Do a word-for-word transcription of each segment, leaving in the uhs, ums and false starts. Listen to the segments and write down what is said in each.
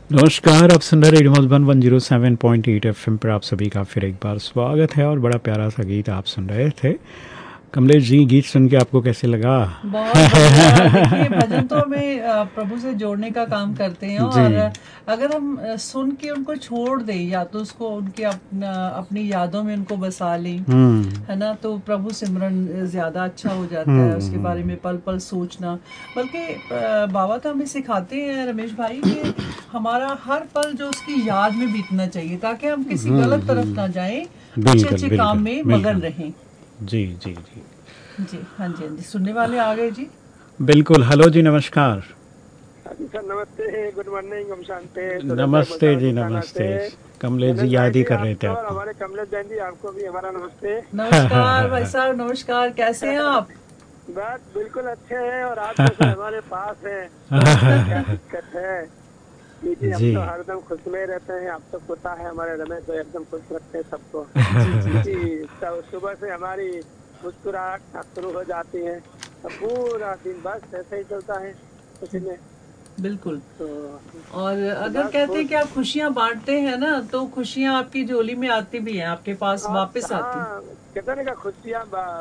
नमस्कार, आप सुन रहे radio Madhuban one zero seven point eight FM पर आप सभी का फिर एक बार स्वागत है। और बड़ा प्यारा सा गीत आप सुन रहे थे। कमलेश जी, गीत सुन के आपको कैसे लगा? बहुत बढ़िया। देखिए, भजन तो हमें अ, प्रभु से जोड़ने का काम करते हैं, जी। और अगर हम अ, सुन के उनको छोड़ दें या तो उसको उनकी अपना अपनी यादों में उनको बसा लें, हम्म है ना, तो प्रभु सिमरन ज़्यादा अच्छा हो जाता है। उसके बारे हम्म में पल पल सोचना, बल्कि अ, बाबा तो हमें सिखाते हैं रमेश भाई कि हमारा हर पल जो उसकी याद में बीतना चाहिए, ताकि हम किसी हम्म गलत तरफ ना हम्म, जाएं, अच्छे बिल्कुल अच्छे काम बिल्कुल में मगन बिल्कुल। रहें। जी जी जी, जी हाँ जी, हाँ जी, सुनने वाले आ गए जी। बिल्कुल। हेलो जी, नमस्कार। हाँ जी सर, नमस्ते, गुड मॉर्निंग। हम शांति सुरेंद्र नमस्ते मुलतान जी, बुखाना से। नमस्ते। कमलेश गणेश जी भाई याद ही जी कर रहे थे आपको और आपको। हमारे कमलेश जैन जी आपको भी हमारा नमस्ते। नमस्कार भाई साहब, नमस्कार, कैसे हैं आप? बस बिल्कुल अच्छे हैं, और आप जैसे हमारे पास हैं तो हमें क्या दिक्कत है। क्योंकि हम जी तो हरदम खुश में रहते हैं। आप तो पता है हमारे रमेश भाई एकदम खुश रखते हैं सबको। जी जी जी। क्योंकि सब सुबह से हमारी मुस्कुराहट शुरू हो जाती है, तो पूरा दिन बस ऐसे ही चलता है खुशी में। बिल्कुल। तो, और तो अगर बस कहते हैं खुश। कि आप खुशियां बांटते हैं ना, तो खुशियां आपकी झोली में आती भी हैं, आपके पास आप वापस आती हैं। हाँ, कहते हैं ना कि खुशियाँ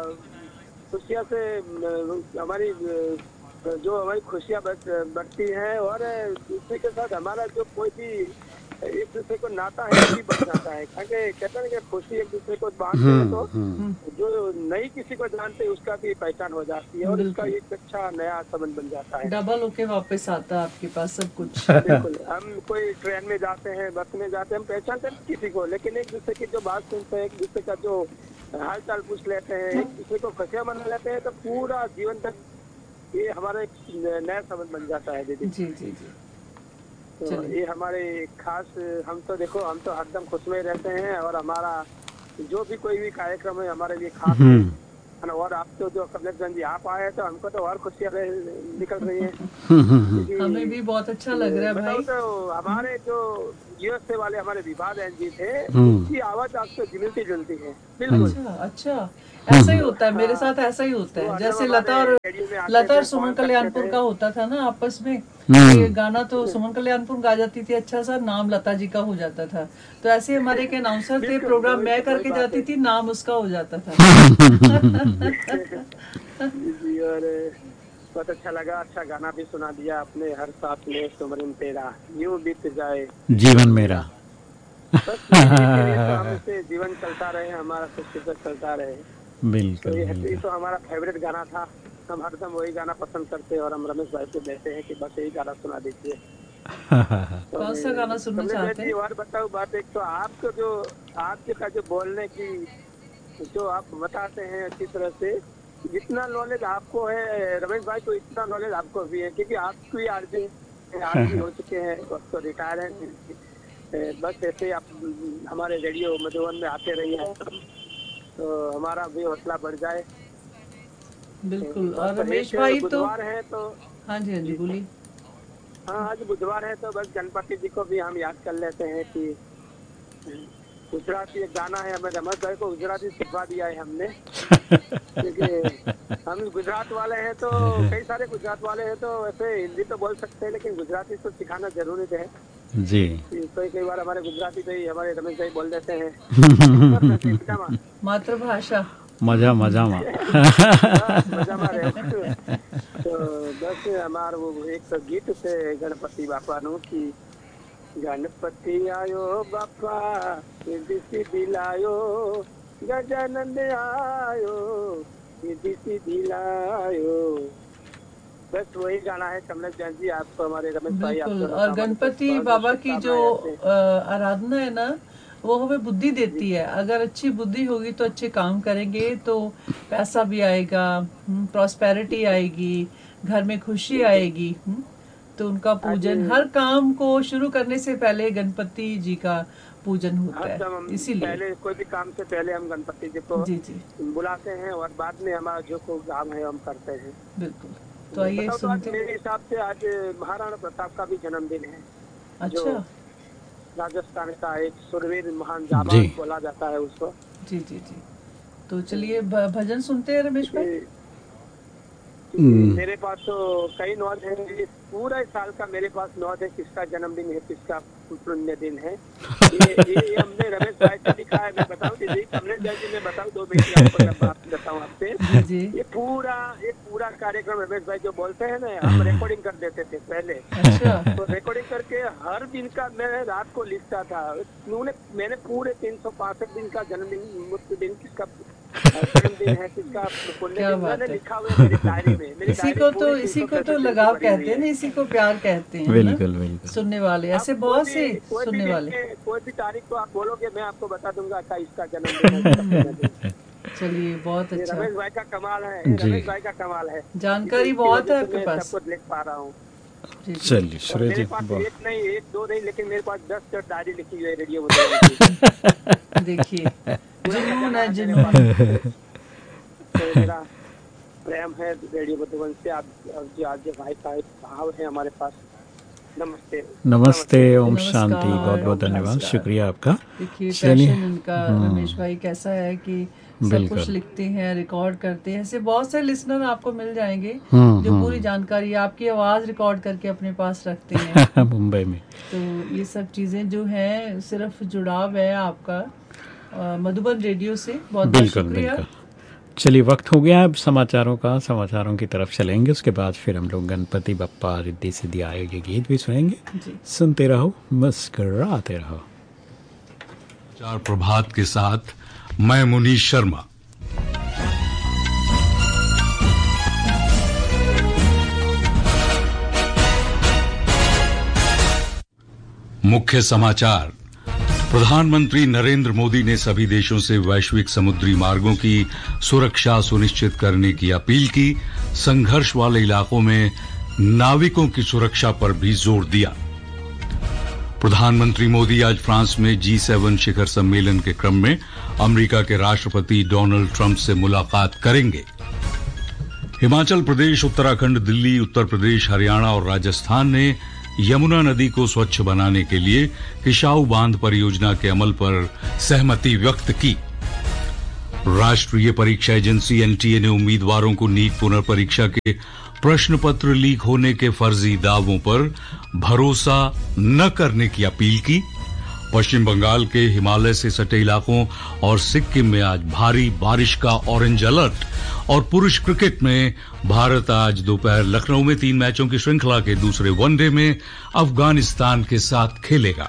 खुशियाँ से अ, हमारी अ, जो हमारी खुशियाँ बढ़- बढ़ती हैं, और दूसरे के साथ हमारा जो कोई भी एक दूसरे को नाता है वो भी बढ़ जाता है। क्योंकि कहते हैं ना कि खुशी एक दूसरे को बांटते हैं तो हम्म हम्म हम्म, जो नई किसी को जानते हैं उसका भी पहचान हो जाती है, और उसका बिल्कुल। एक अच्छा नया संबंध बन जाता है। डबल होके वापस आता है आपके पास सब कुछ। बिल्कुल। हम कोई ट्रेन में जाते हैं, बस में जाते हैं, हम पहचानते नहीं किसी को, लेकिन एक दूसरे की जो बात सुनते हैं, एक दूसरे का जो हाल चाल पूछ लेते हैं, एक दूसरे को खुशियां मना लेते हैं, तो पूरा जीवन तक ये हमारा एक नया संबंध बन जाता है दीदी। जी जी जी। तो चलिए। ये हमारे खास, हम तो देखो हम तो हरदम खुश में रहते हैं, और हमारा जो भी कोई भी कार्यक्रम है हमारे लिए खास है। हम्म है ना। और आप तो जो कमलेश गंज जी आप आए हैं तो हमको तो और खुशियां रह- निकल रही हैं। हम्म हम्म हमें क्योंकि भी बहुत अच्छा लग रहा ये है बताओ भाई। तो हमारे जो यूएसए वाले हमारे विभा बहन जी थे, हम्म उनकी आवाज आपसे मिलती जुलती है बिल्कुल। अच्छा अच्छा। ऐसा ही हम्म होता है, मेरे हाँ, साथ ऐसा ही होता वो है, हरदम जैसे हमारे लता और रेडियो में आते लता और थे, सुमन फोन करते कल्याणपुर थे। का होता था ना आपस में, कि हम्म गाना तो सुमन कल्याणपुर गा जाती थी अच्छा सा, नाम लता जी का हो जाता था। तो ऐसे हमारे एक अनाउंसर थे, बिल्कुल प्रोग्राम वही मैं वही करके बात जाती है। थी, नाम उसका हो जाता था। जी जी। और बहुत अच्छा लगा, अच्छा गाना भी सुना दिया आपने, हर साथ में सुमरन तेरा यूं बीत जाए जीवन जीवन मेरा। मेरा। बस यही इसीलिए तो हमसे जीवन चलता रहे, हमारा खुशी से चलता रहे। तो बिल्कुल ये ये बिल्कुल। तो हमारा फेवरेट गाना था। हम हरदम वही गाना पसंद करते हैं, और हम रमेश भाई से कहते हैं कि बस यही गाना सुना दीजिए। और कौन सा गाना सुनना कमलेश भाई चाहते जी, हैं? और बताओ बात, एक तो आपको जो आपके का जो बोलने की जो आप बताते हैं अच्छी तरह से, जितना नॉलेज आपको है रमेश भाई को इतना नॉलेज आपको भी है, क्योंकि आपकी आरजे आरजी हो चुके हैं, अब तो रिटायर हैं। ए, बस ऐसे आप हमारे रेडियो मधुबन में आते रहिए, तो हमारा भी हौसला बढ़ जाए। तो बिल्कुल। बस और एक रमेश भाई तो, बुधवार है तो। हाँ जी हाँ जी, जी। बोलिए। हाँ, आज बुधवार है तो बस गणपति जी को भी हम याद कर लेते हैं कि गुजराती एक गाना है, हमें रमेश भाई को गुजराती सिखवा दिया है हमने। क्योंकि हम गुजरात वाले हैं, तो कई सारे गुजरात वाले हैं तो वैसे हिंदी तो बोल सकते हैं, लेकिन गुजराती तो सिखाना जरूरी है। जी। कि कोई कई बार हमारे गुजराती भाई हमारे रमेश भाई बोल देते हैं खबर નથી મજામાં। मातृभाषा। मजा मजा मा। બસ મજામાં રહેવું। તો બસ અમારું એક તો ગીત છે ગણપતિ બાપાનું की गणपति आयो बापा रिद्धि सिद्धि लायो, गजानंद आयो रिद्धि सिद्धि लायो। बस वही गाना है कमलेश जैन जी, आपको हमारे रमेश भाई बिल्कुल। आपको और लता मंगेशकर गणपति बहुत बहुत बाबा की जो शुभकामनाएं ऐसे। अ, आराधना है ना, वो हमें बुद्धि देती है। अगर अच्छी बुद्धि होगी तो अच्छे काम करेंगे, तो पैसा भी आएगा, प्रॉस्पेरिटी आएगी, घर में खुशी बिल्कुल। आएगी। हम्म, तो उनका आज पूजन, हर काम को शुरू करने से पहले गणपति जी का पूजन होता है, हरदम हम इसीलिए। पहले कोई भी काम से पहले हम गणपति जी को जी जी, बुलाते हैं, और बाद में हमारा जो कोई काम है हम करते हैं। बिल्कुल। तो आइए बताओ तो आज सुनते। मेरे हिसाब से आज महाराणा प्रताप का भी जन्मदिन है, जो अच्छा। राजस्थान का एक सुरवीर महान जी। जाबाज बोला जाता है उसको। जी जी जी। तो चलिए भ- भजन सुनते हैं रमेश भाई। जी मेरे पास तो कई नौद है, पूरा साल का मेरे पास नौद है, किसका जन्मदिन है, किसका पुण्य दिन है। ये, ये, ये हमने रमेश भाई से लिखा है। मैं बताऊं दीदी, कमलेश भाई जी, मैं बताऊं दो मिनट आपको बात बताऊं आपसे। ये पूरा ये पूरा कार्यक्रम रमेश भाई जो बोलते हैं ना, हम रिकॉर्डिंग कर देते थे पहले। अच्छा। तो रिकॉर्डिंग करके हर दिन का मैं रात को लिखता था। उन्होंने मैंने पूरे तीन सौ पैंसठ दिन का जन्मदिन, मृत्यु दिन, किसका जन्मदिन है, किसका पुण्य दिन, मैंने लिखा हुआ है मेरी डायरी में। मेरी इसी को तो इसी को तो लगाव कहते हैं ना, इसी को प्यार कहते हैं। बिल्कुल बिल्कुल। सुनने वाले ऐसे बहुत से सुनने वाले, कोई भी तारीख को आप बोलोगे, मैं आपको बता दूंगा का इसका जन्मदिन है। चलिए, बहुत अच्छा। रमेश भाई का कमाल है, रमेश भाई का कमाल है, जानकारी बहुत है आपके पास। सब कुछ लिख पा रहा हूँ। चलिए श्रेय जी, मेरे पास एक नहीं, एक दो नहीं, लेकिन मेरे पास दस दस डायरी लिखी हुई है रेडियो में। देखिए, जुनून है, जुनून। तो मेरा प्रेम है रेडियो मधुबन से। आप जो आज भाई का भाव है हमारे पास। नमस्ते नमस्ते, ओम शांति, बहुत बहुत धन्यवाद, शुक्रिया आपका। देखिए पैशन उनका, रमेश भाई कैसा है कि सब कुछ लिखते हैं, रिकॉर्ड करते हैं। ऐसे बहुत से लिसनर आपको मिल जाएंगे जो पूरी जानकारी, आपकी आवाज रिकॉर्ड करके अपने पास रखते हैं मुंबई में। तो ये सब चीजें जो हैं, सिर्फ जुड़ाव है आपका मधुबन रेडियो से। बहुत बहुत शुक्रिया। चलिए, वक्त हो गया अब समाचारों का। समाचारों की तरफ चलेंगे, उसके बाद फिर हम लोग गणपति बप्पा रिद्धि सिद्धि आए ये गीत भी सुनेंगे। सुनते रहो, मुस्कुराते रहो। चार प्रभात के साथ मैं मुनीश शर्मा। मुख्य समाचार। प्रधानमंत्री नरेंद्र मोदी ने सभी देशों से वैश्विक समुद्री मार्गों की सुरक्षा सुनिश्चित करने की अपील की। संघर्ष वाले इलाकों में नाविकों की सुरक्षा पर भी जोर दिया। प्रधानमंत्री मोदी आज फ्रांस में जी सेवन शिखर सम्मेलन के क्रम में अमेरिका के राष्ट्रपति डोनाल्ड ट्रंप से मुलाकात करेंगे। हिमाचल प्रदेश, उत्तराखंड, दिल्ली, उत्तर प्रदेश, हरियाणा और राजस्थान ने यमुना नदी को स्वच्छ बनाने के लिए किशाऊ बांध परियोजना के अमल पर सहमति व्यक्त की। राष्ट्रीय परीक्षा एजेंसी एनटीए ने उम्मीदवारों को नीट पुनर्परीक्षा के प्रश्न पत्र लीक होने के फर्जी दावों पर भरोसा न करने की अपील की। पश्चिम बंगाल के हिमालय से सटे इलाकों और सिक्किम में आज भारी बारिश का ऑरेंज अलर्ट। और पुरुष क्रिकेट में भारत आज दोपहर लखनऊ में तीन मैचों की श्रृंखला के दूसरे वनडे में अफगानिस्तान के साथ खेलेगा।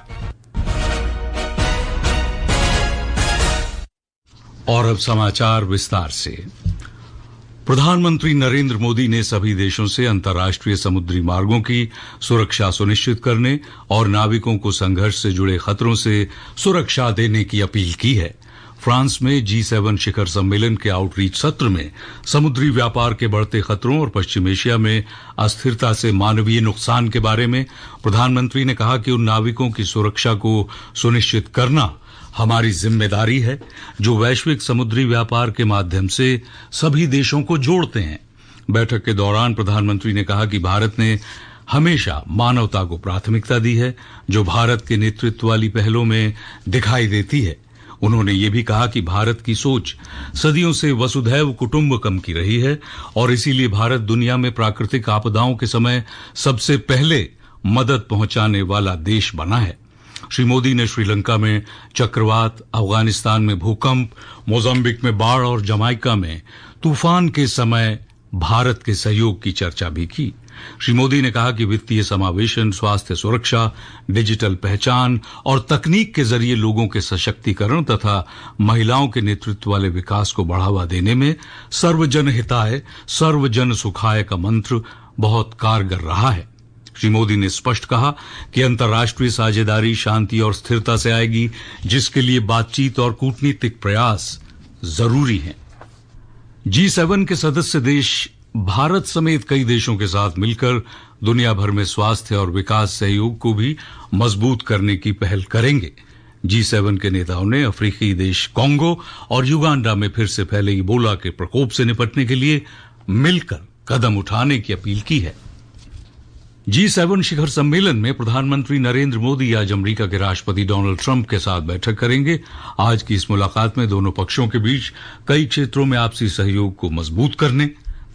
और अब समाचार विस्तार से। प्रधानमंत्री नरेंद्र मोदी ने सभी देशों से अंतर्राष्ट्रीय समुद्री मार्गों की सुरक्षा सुनिश्चित करने और नाविकों को संघर्ष से जुड़े खतरों से सुरक्षा देने की अपील की है। फ्रांस में जी सेवन शिखर सम्मेलन के आउटरीच सत्र में समुद्री व्यापार के बढ़ते खतरों और पश्चिम एशिया में अस्थिरता से मानवीय नुकसान के बारे में प्रधानमंत्री ने कहा कि उन नाविकों की सुरक्षा को सुनिश्चित करना हमारी जिम्मेदारी है जो वैश्विक समुद्री व्यापार के माध्यम से सभी देशों को जोड़ते हैं। बैठक के दौरान प्रधानमंत्री ने कहा कि भारत ने हमेशा मानवता को प्राथमिकता दी है, जो भारत के नेतृत्व वाली पहलों में दिखाई देती है। उन्होंने ये भी कहा कि भारत की सोच सदियों से वसुधैव कुटुंबकम की रही है और इसीलिए भारत दुनिया में प्राकृतिक आपदाओं के समय सबसे पहले मदद पहुंचाने वाला देश बना है। श्री मोदी ने श्रीलंका में चक्रवात, अफगानिस्तान में भूकंप, मोजाम्बिक में बाढ़ और जमाइका में तूफान के समय भारत के सहयोग की चर्चा भी की। श्री मोदी ने कहा कि वित्तीय समावेशन, स्वास्थ्य सुरक्षा, डिजिटल पहचान और तकनीक के जरिए लोगों के सशक्तिकरण तथा महिलाओं के नेतृत्व वाले विकास को बढ़ावा देने में सर्वजन हिताय, सर्वजन सुखाय का मंत्र बहुत कारगर रहा है। श्री मोदी ने स्पष्ट कहा कि अंतर्राष्ट्रीय साझेदारी शांति और स्थिरता से आएगी, जिसके लिए बातचीत और कूटनीतिक प्रयास जरूरी हैं। जी सेवन के सदस्य देश भारत समेत कई देशों के साथ मिलकर दुनिया भर में स्वास्थ्य और विकास सहयोग को भी मजबूत करने की पहल करेंगे। जी सेवन के नेताओं ने अफ्रीकी देश कांगो और युगांडा में फिर से फैले इबोला के प्रकोप से निपटने के लिए मिलकर कदम उठाने की अपील की है। जी सेवन शिखर सम्मेलन में प्रधानमंत्री नरेंद्र मोदी आज अमेरिका के राष्ट्रपति डोनाल्ड ट्रंप के साथ बैठक करेंगे। आज की इस मुलाकात में दोनों पक्षों के बीच कई क्षेत्रों में आपसी सहयोग को मजबूत करने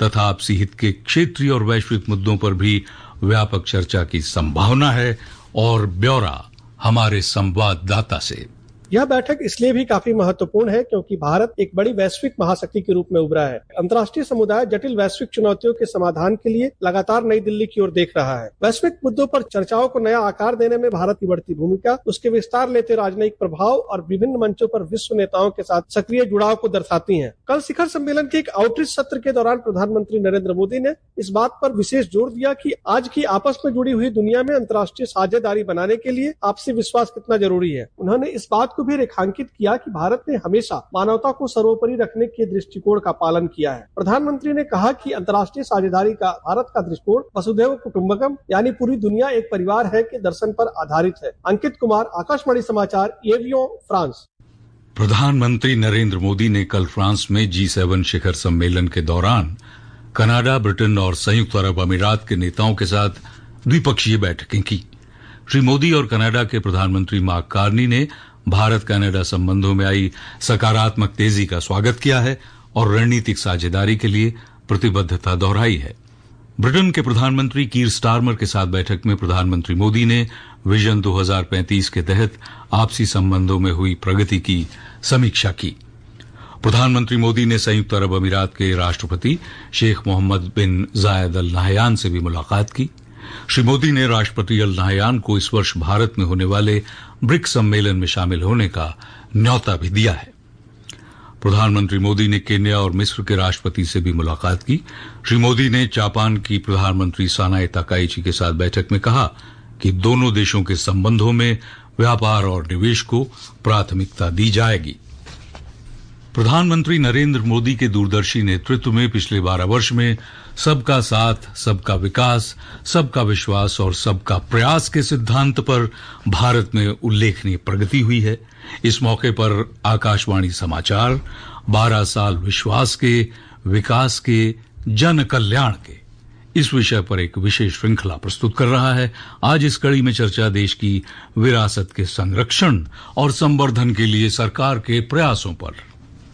तथा आपसी हित के क्षेत्रीय और वैश्विक मुद्दों पर भी व्यापक चर्चा की संभावना है। और ब्यौरा हमारे संवाददाता से। यह बैठक इसलिए भी काफी महत्वपूर्ण है क्योंकि भारत एक बड़ी वैश्विक महाशक्ति के रूप में उभरा है। अंतर्राष्ट्रीय समुदाय जटिल वैश्विक चुनौतियों के समाधान के लिए लगातार नई दिल्ली की ओर देख रहा है। वैश्विक मुद्दों पर चर्चाओं को नया आकार देने में भारत की बढ़ती भूमिका, उसके विस्तार लेते राजनयिक प्रभाव और विभिन्न मंचों पर विश्व नेताओं के साथ सक्रिय जुड़ाव को दर्शाती है। कल शिखर सम्मेलन के एक आउटरीच सत्र के दौरान प्रधानमंत्री नरेंद्र मोदी ने इस बात पर विशेष जोर दिया कि आज की आपस में जुड़ी हुई दुनिया में अंतर्राष्ट्रीय साझेदारी बनाने के लिए आपसी विश्वास कितना जरूरी है। उन्होंने इस बात को भी रेखांकित किया कि भारत ने हमेशा मानवता को सर्वोपरि रखने के दृष्टिकोण का पालन किया है। प्रधानमंत्री ने कहा कि अंतर्राष्ट्रीय साझेदारी का भारत का दृष्टिकोण वसुधैव कुटुंबकम यानी पूरी दुनिया एक परिवार है के दर्शन पर आधारित है। अंकित कुमार, आकाशवाणी समाचार, एवियों, फ्रांस। प्रधानमंत्री नरेंद्र मोदी ने कल फ्रांस में जी सेवन शिखर सम्मेलन के दौरान कनाडा, ब्रिटेन और संयुक्त अरब अमीरात के नेताओं के साथ द्विपक्षीय बैठकें की। श्री मोदी और कनाडा के प्रधानमंत्री मार्क कार्नी ने भारत कनाडा संबंधों में आई सकारात्मक तेजी का स्वागत किया है और रणनीतिक साझेदारी के लिए प्रतिबद्धता दोहराई है। ब्रिटेन के प्रधानमंत्री कीर स्टारमर के साथ बैठक में प्रधानमंत्री मोदी ने विजन दो हज़ार पैंतीस के तहत आपसी संबंधों में हुई प्रगति की समीक्षा की। प्रधानमंत्री मोदी ने संयुक्त अरब अमीरात के राष्ट्रपति शेख मोहम्मद बिन जायद अल नाहयान से भी मुलाकात की। श्री मोदी ने राष्ट्रपति अल नाहयान को इस वर्ष भारत में होने वाले ब्रिक्स सम्मेलन में शामिल होने का न्योता भी दिया है। प्रधानमंत्री मोदी ने केन्या और मिस्र के राष्ट्रपति से भी मुलाकात की। श्री मोदी ने जापान की प्रधानमंत्री सानाए ताकाइची के साथ बैठक में कहा कि दोनों देशों के संबंधों में व्यापार और निवेश को प्राथमिकता दी जाएगी। प्रधानमंत्री नरेंद्र मोदी के दूरदर्शी नेतृत्व में पिछले बारह वर्ष में सबका साथ, सबका विकास, सबका विश्वास और सबका प्रयास के सिद्धांत पर भारत में उल्लेखनीय प्रगति हुई है। इस मौके पर आकाशवाणी समाचार बारह साल विश्वास के, विकास के, जन कल्याण के इस विषय पर एक विशेष श्रृंखला प्रस्तुत कर रहा है। आज इस कड़ी में चर्चा देश की विरासत के संरक्षण और संवर्धन के लिए सरकार के प्रयासों पर।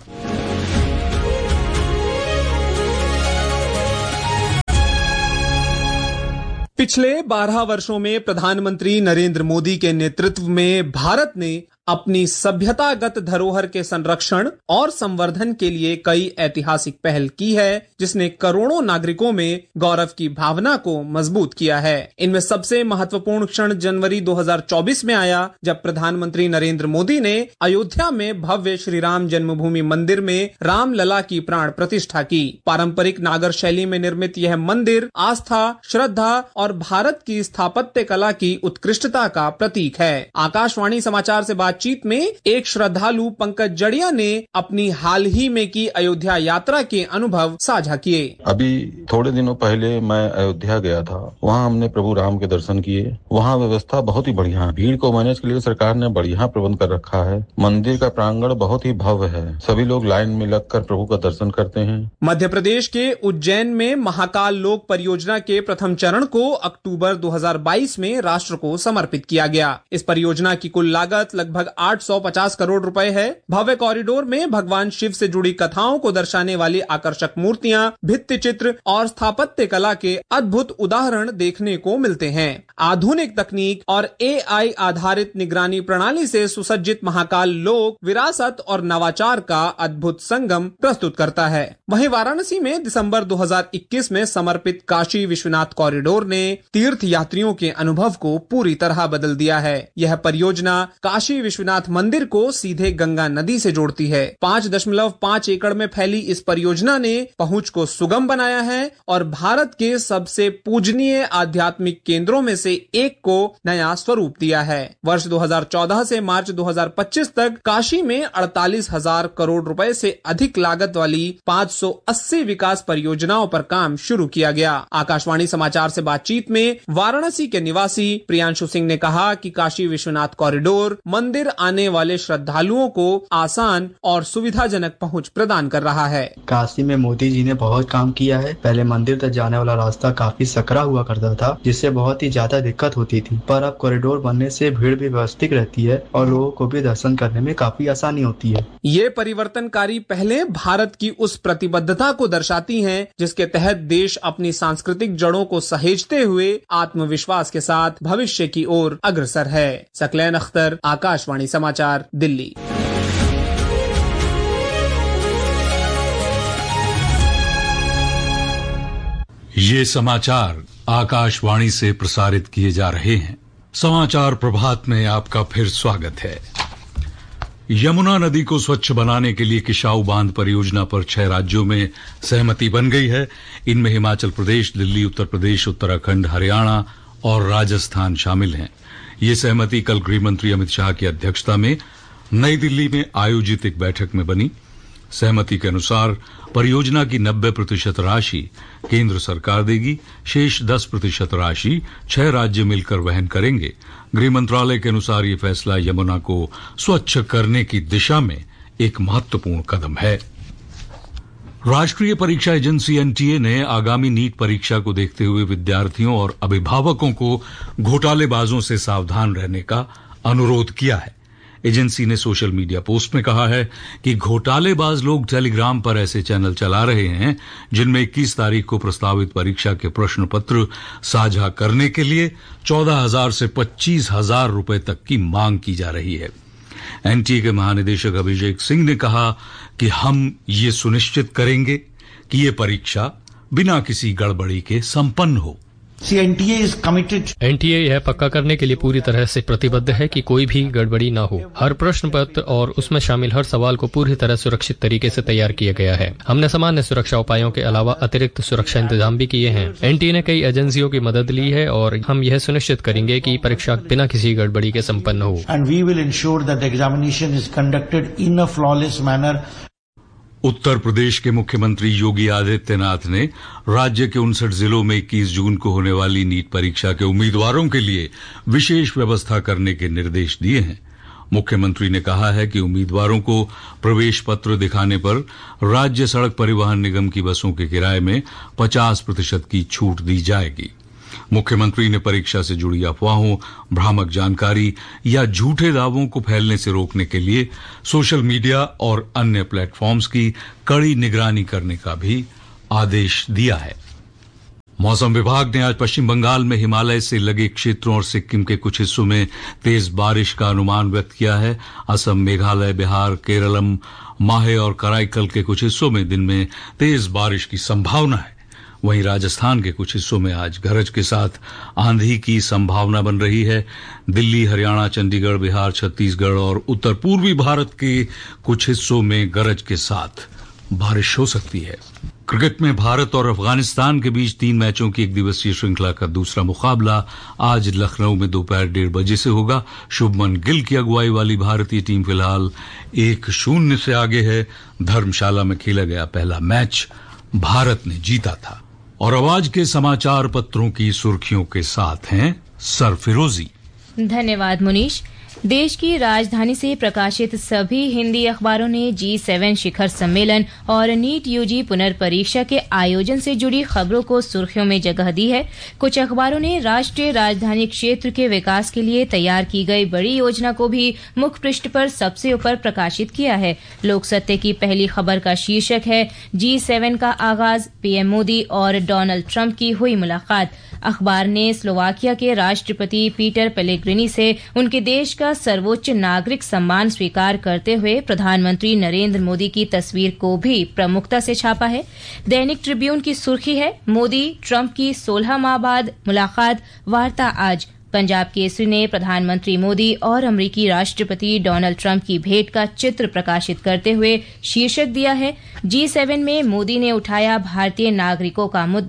पिछले बारह वर्षों में प्रधानमंत्री नरेंद्र मोदी के नेतृत्व में भारत ने अपनी सभ्यतागत धरोहर के संरक्षण और संवर्धन के लिए कई ऐतिहासिक पहल की है, जिसने करोड़ों नागरिकों में गौरव की भावना को मजबूत किया है। इनमें सबसे महत्वपूर्ण क्षण जनवरी दो हज़ार चौबीस में आया, जब प्रधानमंत्री नरेंद्र मोदी ने अयोध्या में भव्य श्री राम जन्मभूमि मंदिर में रामलला की प्राण प्रतिष्ठा की। पारंपरिक नागर शैली में निर्मित यह मंदिर आस्था, श्रद्धा और भारत की स्थापत्य कला की उत्कृष्टता का प्रतीक है। आकाशवाणी समाचार से बात बातचीत में एक श्रद्धालु पंकज जड़िया ने अपनी हाल ही में की अयोध्या यात्रा के अनुभव साझा किए। अभी थोड़े दिनों पहले मैं अयोध्या गया था, वहाँ हमने प्रभु राम के दर्शन किए। वहाँ व्यवस्था बहुत ही बढ़िया है। भीड़ को मैनेज के लिए सरकार ने बढ़िया प्रबंध कर रखा है। मंदिर का प्रांगण बहुत ही भव्य है। सभी लोग लाइन में लगकर प्रभु का दर्शन करते हैं। मध्य प्रदेश के उज्जैन में महाकाल लोक परियोजना के प्रथम चरण को अक्टूबर दो हज़ार बाईस में राष्ट्र को समर्पित किया गया। इस परियोजना की कुल लागत लगभग आठ सौ पचास करोड़ रुपए है। भव्य कॉरिडोर में भगवान शिव से जुड़ी कथाओं को दर्शाने वाली आकर्षक मूर्तियां, भित्ति चित्र और स्थापत्य कला के अद्भुत उदाहरण देखने को मिलते हैं। आधुनिक तकनीक और ए आई आधारित निगरानी प्रणाली से सुसज्जित महाकाल लोक विरासत और नवाचार का अद्भुत संगम प्रस्तुत करता है। वहीं वाराणसी में दिसंबर दो हज़ार इक्कीस में समर्पित काशी विश्वनाथ कॉरिडोर ने तीर्थ यात्रियों के अनुभव को पूरी तरह बदल दिया है। यह परियोजना काशी विश्वनाथ मंदिर को सीधे गंगा नदी से जोड़ती है। पाँच दशमलव पाँच एकड़ में फैली इस परियोजना ने पहुंच को सुगम बनाया है और भारत के सबसे पूजनीय आध्यात्मिक केंद्रों में से एक को नया स्वरूप दिया है। वर्ष दो हज़ार चौदह से मार्च दो हज़ार पच्चीस तक काशी में अड़तालीस हजार करोड़ रुपए से अधिक लागत वाली पाँच सौ अस्सी विकास परियोजनाओं पर काम शुरू किया गया। आकाशवाणी समाचार से बातचीत में वाराणसी के निवासी प्रियांशु सिंह ने कहा कि काशी विश्वनाथ कॉरिडोर मंदिर मंदिर आने वाले श्रद्धालुओं को आसान और सुविधाजनक पहुंच प्रदान कर रहा है। काशी में मोदी जी ने बहुत काम किया है। पहले मंदिर तक जाने वाला रास्ता काफी सकरा हुआ करता था, जिससे बहुत ही ज्यादा दिक्कत होती थी, पर अब कॉरिडोर बनने से भीड़ भी व्यवस्थित रहती है और लोगों को भी दर्शन करने में काफी आसानी होती है। ये परिवर्तनकारी पहले भारत की उस प्रतिबद्धता को दर्शाती हैं, जिसके तहत देश अपनी सांस्कृतिक जड़ों को सहेजते हुए आत्मविश्वास के साथ भविष्य की ओर अग्रसर है। सकलैन अख्तर, आकाशवाणी समाचार, दिल्ली। ये समाचार आकाशवाणी से प्रसारित किए जा रहे हैं। समाचार प्रभात में आपका फिर स्वागत है। यमुना नदी को स्वच्छ बनाने के लिए किशाऊ बांध परियोजना पर छह राज्यों में सहमति बन गई है। इनमें हिमाचल प्रदेश, दिल्ली, उत्तर प्रदेश, उत्तराखंड, हरियाणा और राजस्थान शामिल हैं। ये सहमति कल गृह मंत्री अमित शाह की अध्यक्षता में नई दिल्ली में आयोजित एक बैठक में बनी। सहमति के अनुसार परियोजना की नब्बे प्रतिशत राशि केंद्र सरकार देगी, शेष दस प्रतिशत राशि छह राज्य मिलकर वहन करेंगे। गृह मंत्रालय के अनुसार ये फैसला यमुना को स्वच्छ करने की दिशा में एक महत्वपूर्ण कदम है। राष्ट्रीय परीक्षा एजेंसी एनटीए ने आगामी नीट परीक्षा को देखते हुए विद्यार्थियों और अभिभावकों को घोटालेबाजों से सावधान रहने का अनुरोध किया है। एजेंसी ने सोशल मीडिया पोस्ट में कहा है कि घोटालेबाज लोग टेलीग्राम पर ऐसे चैनल चला रहे हैं जिनमें इक्कीस तारीख को प्रस्तावित परीक्षा के प्रश्न पत्र साझा करने के लिए चौदह हजार से पच्चीस हजार रुपए तक की मांग की जा रही है। एनटीए के महानिदेशक अभिषेक सिंह ने कहा कि हम ये सुनिश्चित करेंगे कि ये परीक्षा बिना किसी गड़बड़ी के संपन्न हो। NTA is committed. एनटीए यह पक्का करने के लिए पूरी तरह से प्रतिबद्ध है कि कोई भी गड़बड़ी न हो। हर प्रश्न पत्र और उसमें शामिल हर सवाल को पूरी तरह सुरक्षित तरीके से तैयार किया गया है। हमने सामान्य सुरक्षा उपायों के अलावा अतिरिक्त सुरक्षा इंतजाम भी किए हैं। एनटीए ने कई एजेंसियों की मदद ली है और हम यह सुनिश्चित करेंगे कि परीक्षा बिना किसी गड़बड़ी के संपन्न हो। And we will ensure that the examination is conducted in a flawless manner. Uttar Pradesh के मुख्यमंत्री योगी आदित्यनाथ ने राज्य के उनसठ जिलों में इक्कीस जून को होने वाली नीट परीक्षा के उम्मीदवारों के लिए विशेष व्यवस्था करने के निर्देश दिए हैं। मुख्यमंत्री ने कहा है कि उम्मीदवारों को प्रवेश पत्र दिखाने पर राज्य सड़क परिवहन निगम की बसों के किराए में पचास प्रतिशत की छूट दी जाएगी। मुख्यमंत्री ने परीक्षा से जुड़ी अफवाहों, भ्रामक जानकारी या झूठे दावों को फैलने से रोकने के लिए सोशल मीडिया और अन्य प्लेटफॉर्म्स की कड़ी निगरानी करने का भी आदेश दिया है। मौसम विभाग ने आज पश्चिम बंगाल में हिमालय से लगे क्षेत्रों और सिक्किम के कुछ हिस्सों में तेज बारिश का अनुमान व्यक्त किया है। असम, मेघालय, बिहार, केरलम, माहे और कराईकल के कुछ हिस्सों में दिन में तेज बारिश की संभावना है। वहीं राजस्थान के कुछ हिस्सों में आज गरज के साथ आंधी की संभावना बन रही है। दिल्ली, हरियाणा, चंडीगढ़, बिहार, छत्तीसगढ़ और उत्तर पूर्वी भारत के कुछ हिस्सों में गरज के साथ बारिश हो सकती है। क्रिकेट में भारत और अफगानिस्तान के बीच तीन मैचों की एक दिवसीय श्रृंखला का दूसरा मुकाबला आज लखनऊ में दोपहर डेढ़ बजे से होगा। शुभमन गिल की अगुवाई वाली भारतीय टीम फिलहाल एक शून्य से आगे है। धर्मशाला में खेला गया पहला मैच भारत ने जीता था। और आवाज के समाचार पत्रों की सुर्खियों के साथ हैं सरफिरोजी। धन्यवाद मुनीश। देश की राजधानी से प्रकाशित सभी हिंदी अखबारों ने जी सेवन शिखर सम्मेलन और नीट यूजी पुनर्परीक्षा के आयोजन से जुड़ी खबरों को सुर्खियों में जगह दी है। कुछ अखबारों ने राष्ट्रीय राजधानी क्षेत्र के विकास के लिए तैयार की गई बड़ी योजना को भी मुख्य पृष्ठ पर सबसे ऊपर प्रकाशित किया है। लोक सत्य की पहली खबर का शीर्षक है जी सेवन का आगाज, पीएम मोदी और डोनाल्ड ट्रंप की हुई मुलाकात। अखबार ने स्लोवाकिया के राष्ट्रपति पीटर पेलेग्रिनी से उनके देश का सर्वोच्च नागरिक सम्मान स्वीकार करते हुए प्रधानमंत्री नरेंद्र मोदी की तस्वीर को भी प्रमुखता से छापा है। दैनिक ट्रिब्यून की सुर्खी है मोदी ट्रंप की सोलह माह बाद मुलाकात, वार्ता आज। पंजाब केसरी ने प्रधानमंत्री मोदी और अमेरिकी राष्ट्रपति डोनाल्ड ट्रंप की भेंट का चित्र प्रकाशित करते हुए शीर्षक दिया है जी सेवन में मोदी ने उठाया भारतीय नागरिकों का मुद्दा,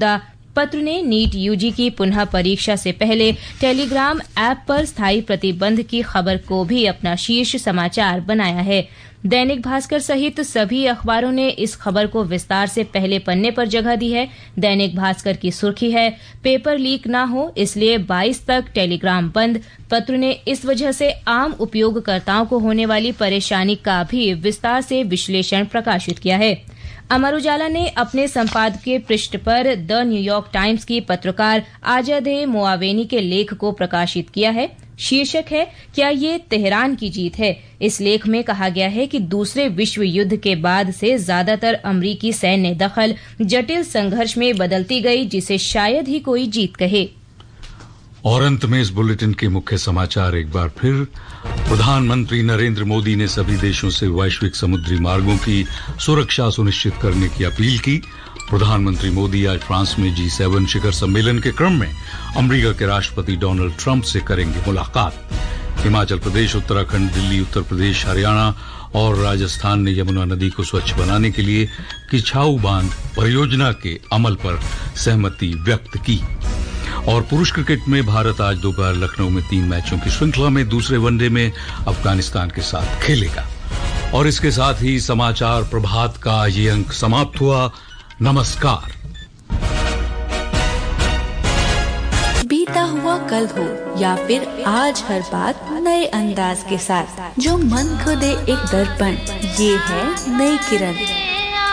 पत्र ने नीट यूजी की पुनः परीक्षा से पहले टेलीग्राम ऐप पर स्थायी प्रतिबंध की खबर को भी अपना शीर्ष समाचार बनाया है। दैनिक भास्कर सहित सभी अखबारों ने इस खबर को विस्तार से पहले पन्ने पर जगह दी है। दैनिक भास्कर की सुर्खी है, पेपर लीक ना हो इसलिए बाईस तक टेलीग्राम बंद। पत्र ने इस वजह से आम उपयोगकर्ताओं को होने वाली परेशानी का भी विस्तार से विश्लेषण प्रकाशित किया है। अमर उजाला ने अपने संपादकीय पृष्ठ पर द न्यूयॉर्क टाइम्स की पत्रकार आजादे मोआवेनी के लेख को प्रकाशित किया है। शीर्षक है, क्या ये तेहरान की जीत है। इस लेख में कहा गया है कि दूसरे विश्व युद्ध के बाद से ज्यादातर अमरीकी सैन्य दखल जटिल संघर्ष में बदलती गई, जिसे शायद ही कोई जीत कहे। और अंत में इस बुलेटिन के मुख्य समाचार एक बार फिर। प्रधानमंत्री नरेंद्र मोदी ने सभी देशों से वैश्विक समुद्री मार्गों की सुरक्षा सुनिश्चित करने की अपील की। प्रधानमंत्री मोदी आज फ्रांस में जी सेवन शिखर सम्मेलन के क्रम में अमेरिका के राष्ट्रपति डोनाल्ड ट्रंप से करेंगे मुलाकात। हिमाचल प्रदेश, उत्तराखंड, दिल्ली, उत्तर प्रदेश, हरियाणा और राजस्थान ने यमुना नदी को स्वच्छ बनाने के लिए किछाऊ बांध परियोजना के अमल पर सहमति व्यक्त की। और पुरुष क्रिकेट में भारत आज दोपहर लखनऊ में तीन मैचों की श्रृंखला में दूसरे वनडे में अफगानिस्तान के साथ खेलेगा। और इसके साथ ही समाचार प्रभात का ये अंक समाप्त हुआ। नमस्कार। बीता हुआ कल हो या फिर आज, हर बात नए अंदाज के साथ जो मन को दे एक दर्पण, ये है नई किरण।